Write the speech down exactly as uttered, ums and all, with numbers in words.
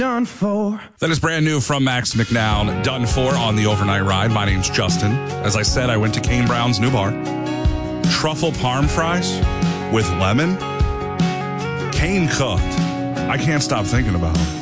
Done for. That is brand new from Max McNown, Done For on the Overnight Ride. My name's Justin. As I said, I went to Kane Brown's new bar. Truffle parm fries with lemon. Kane cooked. I can't stop thinking about it.